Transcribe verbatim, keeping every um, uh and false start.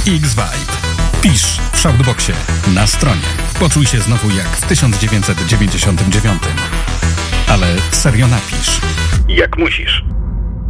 X-Vibe. Pisz w Shoutboxie, na stronie. Poczuj się znowu jak w tysiąc dziewięćset dziewięćdziesiątym dziewiątym. Ale serio napisz. Jak musisz.